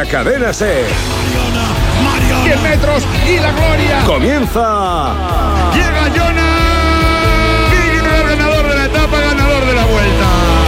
la Cadena SER. 100 metros y la gloria. Comienza. Llega Jonas. Ganador de la etapa, ganador de la vuelta.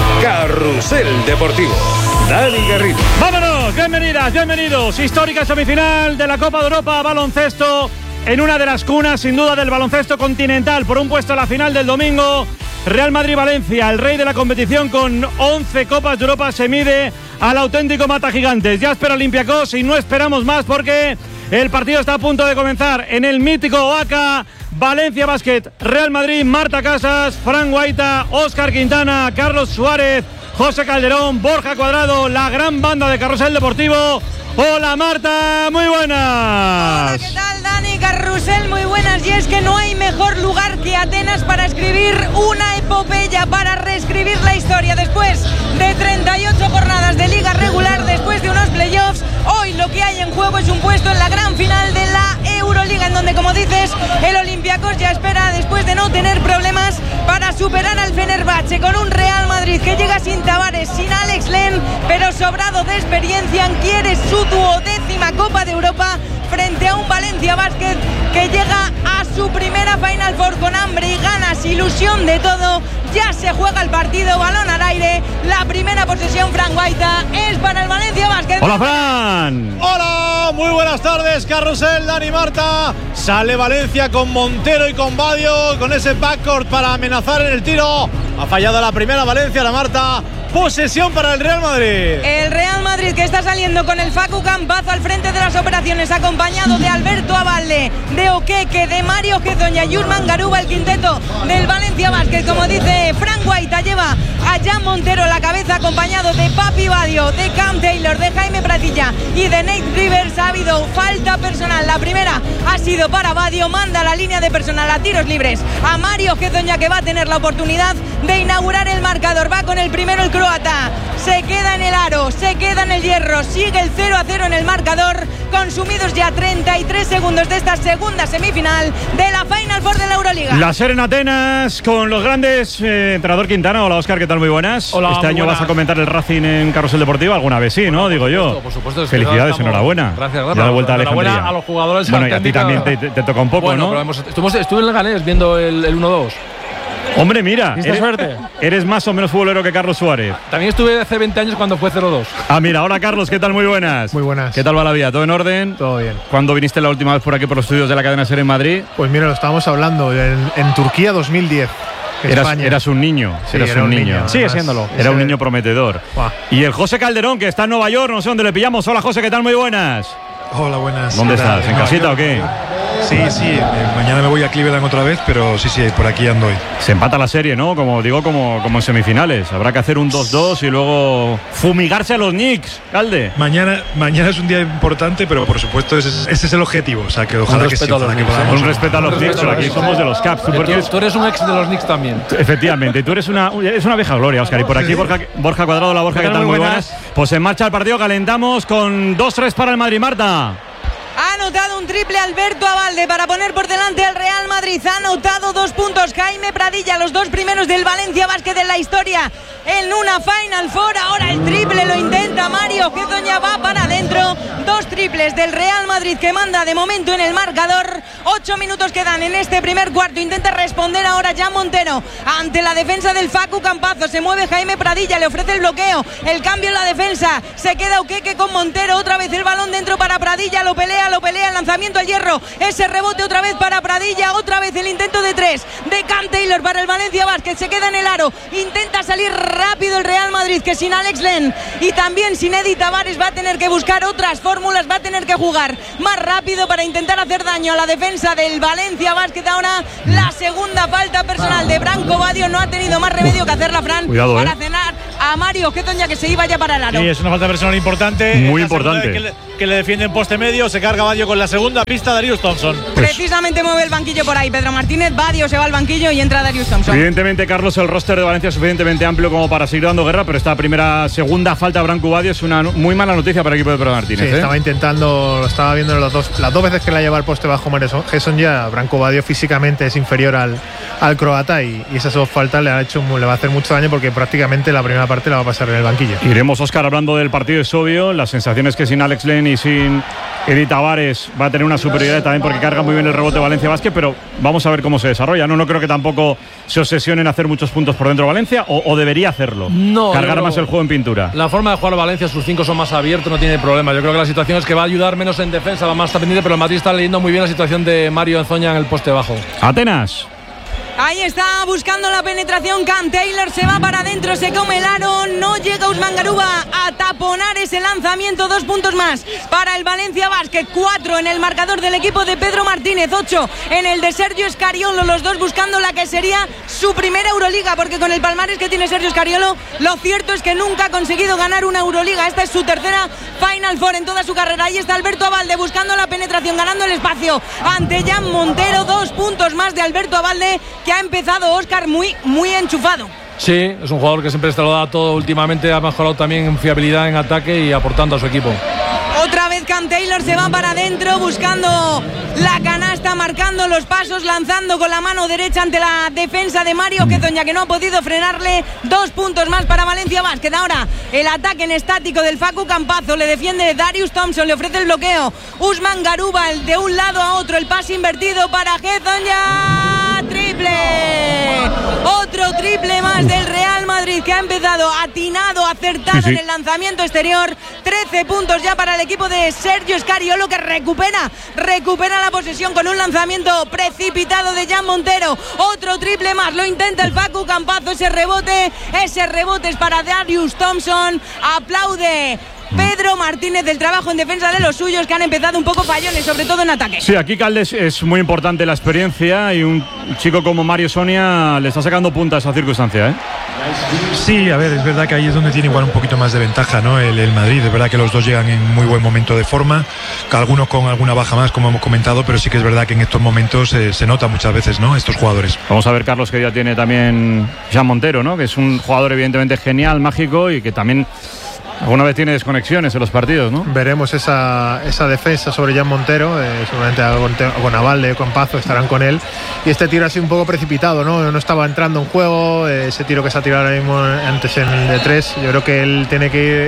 Carrusel Deportivo. Dani Garrido. ¡Vámonos! Bienvenidas, bienvenidos. Histórica semifinal de la Copa de Europa baloncesto en una de las cunas, sin duda, del baloncesto continental. Por un puesto a la final del domingo, Real Madrid-Valencia, el rey de la competición con 11 Copas de Europa, se mide al auténtico mata gigantes. Ya espera Olympiacos y no esperamos más porque el partido está a punto de comenzar en el mítico Oaca. Valencia Basket, Real Madrid, Marta Casas, Fran Guaita, Óscar Quintana, Carlos Suárez, José Calderón, Borja Cuadrado, la gran banda de Carrusel Deportivo. Hola Marta, muy buenas. Hola, ¿qué tal Dani? Carrusel, muy buenas. Y es que no hay mejor lugar que Atenas para escribir una epopeya, para reescribir la historia. Después de 38 jornadas de liga regular, después de unos playoffs, hoy lo que hay en juego es un puesto en la gran final de la Euroliga, en donde, como dices, el Olympiacos ya espera, después de no tener problemas, para superar al Fenerbahce, con un Real Madrid que llega sin Tavares, sin Alex Len, pero sobrado de experiencia, quiere su 12ª Copa de Europa frente a un Valencia Basket que llega a su primera Final Four con hambre y ganas, ilusión de todo. Ya se juega el partido, balón al aire, la primera posesión, Fran Guaita, es para el Valencia Basket. Hola Fran. Hola, muy buenas tardes, Carrusel, Dani, Marta. Sale Valencia con Montero y con Badio, con ese backcourt para amenazar en el tiro. Ha fallado la primera Valencia, la Marta. Posesión para el Real Madrid. El Real Madrid que está saliendo con el Facu Campazo al frente de las operaciones, acompañado de Alberto Abalde, de Oqueque, de Mario Gezoña y Urman Garuba, el quinteto del Valencia Basket. Como dice Fran Guaita, lleva a Jan Montero la cabeza, acompañado de Papi Badio, de Cam Taylor, de Jaime Pratilla y de Nate Rivers. Ha habido falta personal, la primera ha sido para Badio, manda la línea de personal a tiros libres a Mario Gezoña, que va a tener la oportunidad de inaugurar el marcador. Va con el primero el croata, se queda en el aro, se queda en el hierro, sigue el 0-0 en el marcador, consumidos ya 33 segundos de esta segunda semifinal de la Final Four de la Euroliga. La SER en Atenas con los grandes, entrenador Quintana. Hola Óscar, ¿qué tal? Muy buenas. Hola, este año buenas. vas a comentar el Racing en Carrusel Deportivo alguna vez, sí, ¿no? Digo yo. Por supuesto. Felicidades, enhorabuena. Gracias. Ya de vuelta a Enhorabuena Alejandría. a los jugadores. Bueno, y a ti también te toca un poco, bueno, ¿no? Pero estuve en Leganés viendo el 1-2. Hombre, mira, ¿Viste suerte? Eres más o menos futbolero que Carlos Suárez. También estuve hace 20 años cuando fue 0-2. Ah, mira, hola Carlos, ¿qué tal? Muy buenas. Muy buenas. ¿Qué tal va la vida? ¿Todo en orden? Todo bien. ¿Cuándo viniste la última vez por aquí por los estudios de la cadena SER en Madrid? Pues mira, lo estábamos hablando en Turquía 2010. España. Eras un niño. Sí, eras era un niño. Sigue siéndolo. Era un niño prometedor. Buah. Y el José Calderón, que está en Nueva York, no sé dónde le pillamos. Hola José, ¿qué tal? Muy buenas. Hola, buenas. ¿Dónde estás? ¿En Nueva casita York. o qué? Sí, mañana me voy a Cleveland otra vez, pero sí, por aquí ando hoy. Se empata la serie, ¿no? Como digo, como en semifinales. Habrá que hacer un 2-2 y luego fumigarse a los Knicks, Calde. Mañana es un día importante, pero por supuesto ese es el objetivo. O sea, que ojalá que sí, respeto a los ojalá que Knicks. podamos. Un respeto a los Knicks, pero aquí somos de los Caps. Tú eres un ex de los Knicks también. Efectivamente, tú eres una vieja gloria, Óscar. Y por aquí Borja Cuadrado, la Borja, ¿qué tal? Muy buenas. Pues en marcha el partido, calentamos con 2-3 para el Madrid, Marta. Ha anotado un triple Alberto Abalde para poner por delante al Real Madrid. Ha anotado 2 puntos Jaime Pradilla, los 2 primeros del Valencia Basket en la historia en una Final Four. Ahora el triple lo intenta Mario Gezoña, va para adentro. 2 triples del Real Madrid que manda de momento en el marcador. 8 minutos quedan en este primer cuarto. Intenta responder ahora Jan Montero ante la defensa del Facu Campazo. Se mueve Jaime Pradilla, le ofrece el bloqueo, el cambio en la defensa. Se queda Oqueque con Montero, otra vez el balón dentro para Pradilla, lo pelea, el lanzamiento al hierro, ese rebote otra vez para Pradilla, otra vez el intento de 3 de Cam Taylor para el Valencia Basket. Se queda en el aro, intenta salir rápido el Real Madrid, que sin Alex Len y también sin Eddie Tavares va a tener que buscar otras fórmulas, va a tener que jugar más rápido para intentar hacer daño a la defensa del Valencia Basket. Ahora la segunda falta personal de Branco Badio, no ha tenido más remedio que hacerla, Fran. Cuidado, para cenar a Mario Gezoña, que se iba ya para el aro. Sí, es una falta personal importante. Muy La segunda importante. vez que le defiende en poste medio, se carga Badio con la segunda pista, Darius Thompson. Precisamente mueve el banquillo por ahí Pedro Martínez. Badio se va al banquillo y entra Darius Thompson. Evidentemente, Carlos, el roster de Valencia es suficientemente amplio como para seguir dando guerra, pero esta segunda falta a Branco Badio es una muy mala noticia para el equipo de Pedro Martínez. Sí, estaba intentando comentando, lo estaba viendo las dos veces que la lleva al poste bajo Mario Hezonja. Branko Badio físicamente es inferior al croata y esas dos faltas le va a hacer mucho daño porque prácticamente la primera parte la va a pasar en el banquillo. Iremos, Óscar, hablando del partido. Es obvio, la sensación es que sin Alex Len y sin Edi Tavares va a tener una superioridad también porque carga muy bien el rebote Valencia Basket, pero vamos a ver cómo se desarrolla. No creo que tampoco se obsesione en hacer muchos puntos por dentro Valencia, o debería hacerlo. No, cargar más el juego en pintura. La forma de jugar Valencia, sus 5 son más abiertos, no tiene problema. Yo creo que la situación es que va a ayudar menos en defensa, va más estar pendiente, pero el Madrid está leyendo muy bien la situación de Mario Hezonja en el poste bajo. Atenas. Ahí está buscando la penetración. Cam Taylor se va para adentro, se come el aro. No llega Usman Garuba a taponar ese lanzamiento. 2 puntos más para el Valencia Basket. 4 en el marcador del equipo de Pedro Martínez. 8 en el de Sergio Scariolo. Los dos buscando la que sería su primera Euroliga, porque con el palmarés que tiene Sergio Scariolo, lo cierto es que nunca ha conseguido ganar una Euroliga. Esta es su tercera Final Four en toda su carrera. Ahí está Alberto Abalde buscando la penetración, ganando el espacio ante Jan Montero. 2 puntos más de Alberto Abalde, que ha empezado, Óscar, muy enchufado. Sí, es un jugador que siempre se lo da todo últimamente, ha mejorado también en fiabilidad en ataque y aportando a su equipo. Otra vez Cam Taylor se va para adentro buscando la canasta, marcando los pasos, lanzando con la mano derecha ante la defensa de Mario Hezonja, que no ha podido frenarle. 2 puntos más para Valencia Basket. Ahora el ataque en estático del Facu Campazzo, le defiende Darius Thompson, le ofrece el bloqueo Usman Garuba, de un lado a otro, el pase invertido para Hezonja. Triple, otro triple más del Real Madrid, que ha empezado atinado, acertado en el lanzamiento exterior. 13 puntos ya para el equipo de Sergio Scariolo, que recupera la posesión con un lanzamiento precipitado de Jan Montero. Otro triple más, lo intenta el Facu Campazzo. Ese rebote es para Darius Thompson. Aplaude Pedro Martínez del trabajo en defensa de los suyos, que han empezado un poco fallones, sobre todo en ataque. Sí, aquí Caldes es muy importante la experiencia, y un chico como Mario Hezonja le está sacando punta a esa circunstancia, ¿eh? Sí, a ver, es verdad que ahí es donde tiene igual un poquito más de ventaja, ¿no? El Madrid. Es verdad que los dos llegan en muy buen momento de forma, algunos con alguna baja más, como hemos comentado, pero sí que es verdad que en estos momentos se nota muchas veces, ¿no?, estos jugadores. Vamos a ver, Carlos, que ya tiene también Jan Montero, ¿no?, que es un jugador evidentemente genial, mágico, y que también alguna vez tiene desconexiones en los partidos, ¿no? Veremos esa defensa sobre Jan Montero, seguramente con Abalde o con Campazzo estarán con él. Y este tiro ha sido un poco precipitado, ¿no? No estaba entrando en juego, ese tiro que se ha tirado ahora mismo antes en el de 3. Yo creo que él tiene que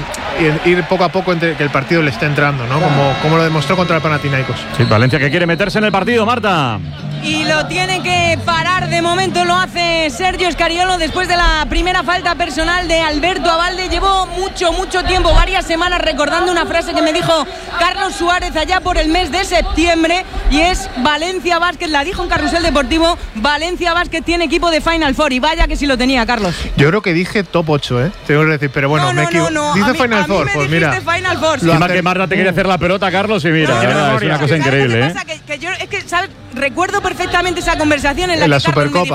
ir poco a poco entre que el partido le esté entrando, ¿no? Como lo demostró contra el Panathinaikos. Sí, Valencia, que quiere meterse en el partido, Marta. Y lo tiene que parar, de momento lo hace Sergio Scariolo después de la primera falta personal de Alberto Abalde. Llevó mucho tiempo, varias semanas, recordando una frase que me dijo Carlos Suárez allá por el mes de septiembre, y es: Valencia Basket, la dijo en Carrusel Deportivo, Valencia Basket tiene equipo de Final Four. Y vaya que sí lo tenía, Carlos. Yo creo que dije top 8, tengo que decir, pero bueno, me equivoco. Dice Final Four, pues mira. Final Four. Que Marta te quería hacer la pelota, Carlos, y mira, es una cosa increíble, ¿eh? Que yo, es que, ¿sabes? Recuerdo perfectamente esa conversación en la que Carlos me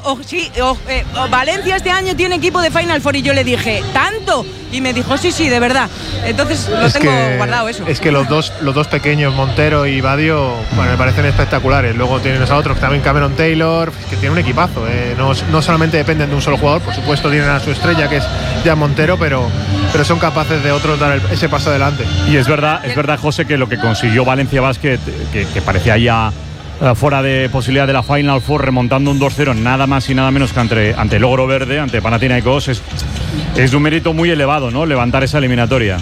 dijo: Valencia este año tiene equipo de Final Four, y yo le dije: ¿tanto? Y me dijo: sí, de verdad. Entonces lo tengo guardado eso. Es que los dos pequeños, Montero y Badio, bueno, me parecen espectaculares. Luego tienes a otros, también Cameron Taylor, que tiene un equipazo, no solamente dependen de un solo jugador. Por supuesto tienen a su estrella, que es Jan Montero, pero son capaces de otros dar ese paso adelante. Y es verdad, José, que lo que consiguió Valencia Basket, que parecía ya fuera de posibilidad de la Final Four, remontando un 2-0 nada más y nada menos que ante el Ogro Verde, ante Panathinaikos, es de un mérito muy elevado, ¿no?, levantar esa eliminatoria.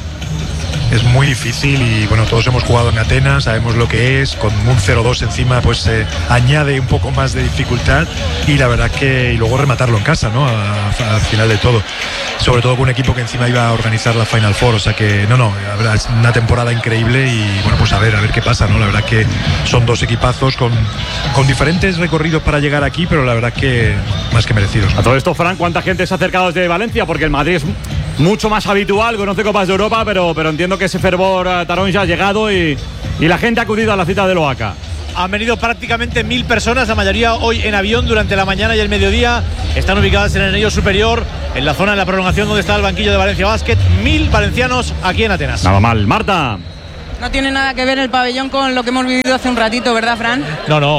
Es muy difícil y bueno, todos hemos jugado en Atenas, sabemos lo que es. Con un 0-2 encima pues añade un poco más de dificultad, y la verdad y luego rematarlo en casa, ¿no?, al final de todo, sobre todo con un equipo que encima iba a organizar la Final Four. O sea que es una temporada increíble, y bueno, pues a ver qué pasa, ¿no? La verdad que son dos equipazos con diferentes recorridos para llegar aquí, pero la verdad que más que merecidos. A todo esto, Fran, ¿cuánta gente se ha acercado desde Valencia? Porque el Madrid es mucho más habitual, conoce Copas de Europa, pero entiendo que ese fervor tarón ya ha llegado, y la gente ha acudido a la cita del OACA. Han venido prácticamente 1000 personas, la mayoría hoy en avión durante la mañana y el mediodía. Están ubicadas en el anillo superior, en la zona de la prolongación donde está el banquillo de Valencia Basket. 1000 valencianos aquí en Atenas. Nada mal. Marta. No tiene nada que ver el pabellón con lo que hemos vivido hace un ratito, ¿verdad, Fran? No,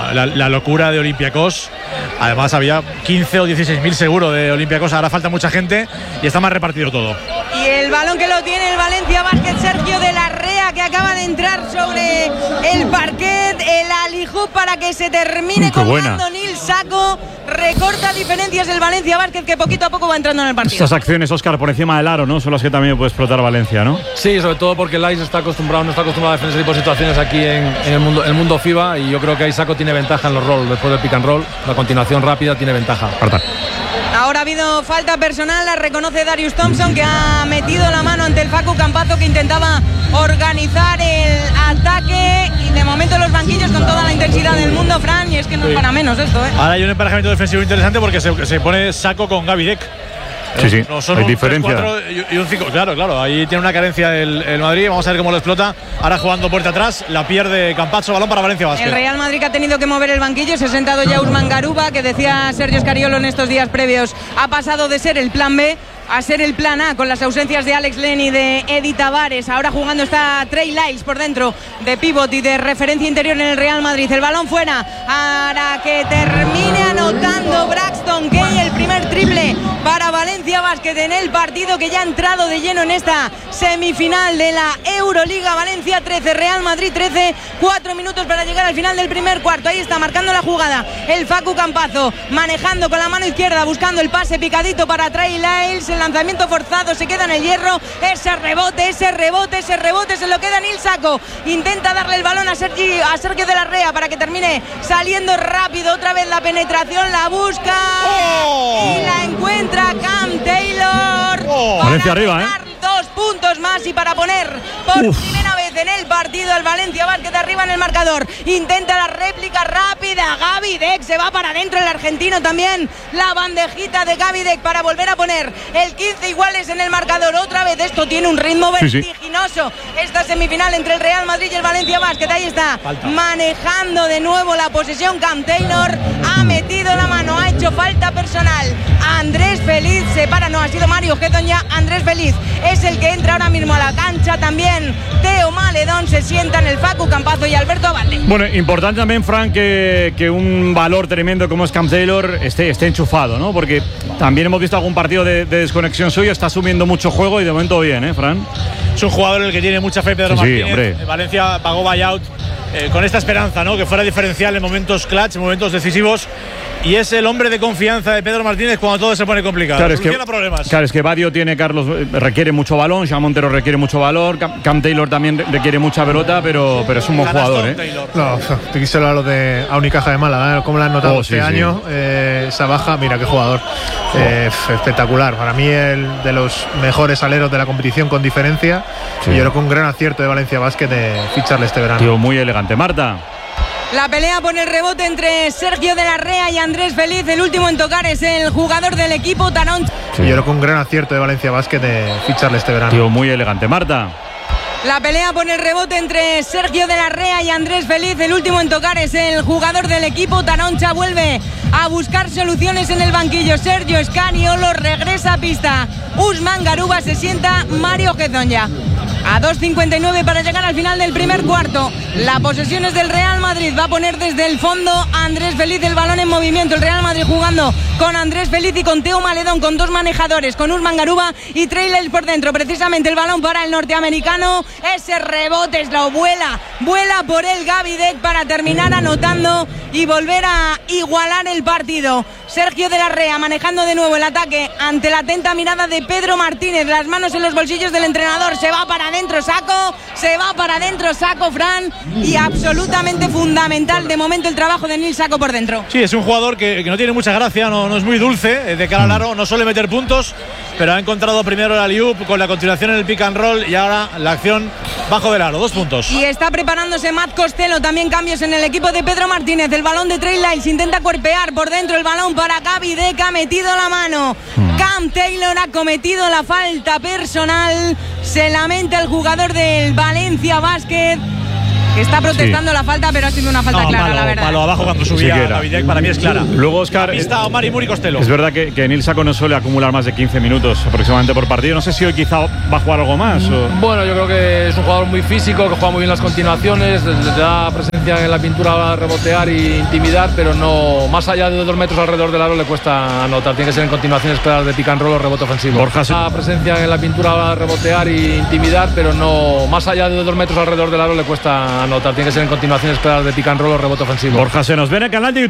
la locura de Olympiacos. Además había 15 o 16.000 seguro de Olympiacos. Ahora falta mucha gente y está más repartido todo. Y el balón que lo tiene el Valencia Basket, Sergio de la Rea, que acaba de entrar sobre el parquet, el alihoop para que se termine colgando Nil Sako. Recorta diferencias el Valencia Basket, que poquito a poco va entrando en el partido. Estas acciones, Óscar, por encima del aro, ¿no? Son las que también puede explotar Valencia, ¿no? Sí, sobre todo porque el ICE no está acostumbrado a defender ese tipo de situaciones aquí en el mundo FIBA, y yo creo que ahí Sako tiene ventaja en los rolls. Después del pick and roll, la continuación rápida tiene ventaja. Ahora ha habido falta personal, la reconoce Darius Thompson, que ha metido la mano ante el Facu Campazzo, que intentaba organizar el ataque, y de momento los banquillos con toda la intensidad del mundo, Fran, y es que no es para menos esto, ¿eh? Ahora hay un emparejamiento defensivo interesante porque se pone Sako con Gaby Deck. Sí, no son hay un diferencia. 3, 4 y un 5. Claro, ahí tiene una carencia el Madrid. Vamos a ver cómo lo explota. Ahora jugando puerta atrás, la pierde Campazzo, balón para Valencia Basket. El Real Madrid, que ha tenido que mover el banquillo, se ha sentado ya Usman Garuba, que decía Sergio Scariolo en estos días previos, ha pasado de ser el plan B a ser el plan A, con las ausencias de Alex Len y de Eddie Tavares. Ahora jugando está Trey Lyles por dentro, de pívot y de referencia interior en el Real Madrid. El balón fuera para que termine anotando Braxton Gay, el primer triple para Valencia Basket en el partido, que ya ha entrado de lleno en esta semifinal de la Euroliga. Valencia 13, Real Madrid 13, 4 minutos para llegar al final del primer cuarto. Ahí está marcando la jugada el Facu Campazzo, manejando con la mano izquierda, buscando el pase picadito para Trey Lyles. El lanzamiento forzado, se queda en el hierro. Ese rebote se lo queda Nil Sako. Intenta darle el balón a Sergio de la Rea para que termine saliendo rápido. Otra vez la penetración, la busca y la encuentra Cam Taylor. Valencia arriba, 2 puntos más y para poner por primera vez en el partido el Valencia Basket arriba en el marcador. Intenta la réplica rápida. Gaby Deck se va para adentro, el argentino también. La bandejita de Gaby Deck para volver a poner el 15 iguales en el marcador. Otra vez esto tiene un ritmo vertiginoso. Esta semifinal entre el Real Madrid y el Valencia Basket. Ahí está, manejando de nuevo la posesión Cam Taylor. Ha metido la mano, ha hecho falta personal. Andrés Feliz se para, no, ha sido Mario Gedon ya. Andrés Feliz es el que entra ahora mismo a la cancha. También Teo Maledón se sienta en el Facu Campazzo y Alberto Abalde. Bueno, importante también, Fran, que un valor tremendo como es Cam Taylor esté enchufado, ¿no? Porque también hemos visto algún partido de desconexión suyo, está asumiendo mucho juego y de momento bien, Fran. Es un jugador en el que tiene mucha fe Pedro Martínez. Hombre. Valencia pagó buyout con esta esperanza, ¿no? Que fuera diferencial en momentos clutch, en momentos decisivos. Y es el hombre de confianza de Pedro Martínez cuando todo se pone complicado. Soluciona problemas. Claro, es que Badio tiene, Carlos, requiere mucho balón, Joan Montero requiere mucho valor, Cam Taylor también requiere mucha pelota, pero es un buen jugador, No, te quise hablar a Unicaja de Málaga, ¿cómo lo han notado este año? Esa baja, mira qué jugador. Espectacular. Para mí, el de los mejores aleros de la competición con diferencia. Y yo creo que un gran acierto de Valencia Basket de ficharle este verano. Tío, muy elegante. Marta. La pelea por el rebote entre Sergio de la Rea y Andrés Feliz. El último en tocar es el jugador del equipo, Tarón. Yo creo que un gran acierto de Valencia Basket de ficharle este verano. Tío, muy elegante. Marta. La pelea por el rebote entre Sergio de la Rea y Andrés Feliz. El último en tocar es el jugador del equipo, Taroncha. Vuelve a buscar soluciones en el banquillo. Sergio Scariolo regresa a pista. Usman Garuba, se sienta Mario Gedon ya. A 2.59 para llegar al final del primer cuarto. La posesión es del Real Madrid. Va a poner desde el fondo Andrés Feliz el balón en movimiento. El Real Madrid jugando con Andrés Feliz y con Teo Maledón, con dos manejadores, con Usman Garuba y Trey Lyles por dentro. Precisamente el balón para el norteamericano. Ese rebote lo vuela por el Gaby Deck para terminar anotando y volver a igualar el partido. Sergio de la Rea manejando de nuevo el ataque ante la atenta mirada de Pedro Martínez. Las manos en los bolsillos del entrenador. Se va para adentro Sako, Fran, y absolutamente fundamental de momento el trabajo de Nil Sako por dentro. Sí, es un jugador que no tiene mucha gracia, no es muy dulce de cara al aro, no suele meter puntos, pero ha encontrado primero el alley-oop con la continuación en el pick and roll y ahora la acción bajo del aro, 2 puntos. Y está preparándose Matt Costello, también cambios en el equipo de Pedro Martínez. El balón de Trey Lyles, intenta cuerpear por dentro el balón para Gaby Deck, ha metido la mano. Cam Taylor ha cometido la falta personal. Se lamenta el jugador del Valencia Basket, Está protestando la falta, pero ha sido una falta clara, la verdad. Palo abajo cuando subía Davidek, para mí es clara. Luego, Óscar, está Omar y Muri Costello. Es verdad que Nil Saco no suele acumular más de 15 minutos aproximadamente por partido. No sé si hoy quizá va a jugar algo más. Bueno, yo creo que es un jugador muy físico, que juega muy bien las continuaciones, le da presencia en la pintura a rebotear e intimidar, pero no más allá de 2 metros alrededor del aro le cuesta anotar. Tiene que ser en continuaciones claras de pick and roll o rebote ofensivo. Borja da presencia en la pintura a rebotear e intimidar, pero no más allá de 2 metros alrededor del aro le cuesta anotar. Tiene que ser en continuaciones claras de pick and roll o rebote ofensivo. Borja, se nos viene el canal de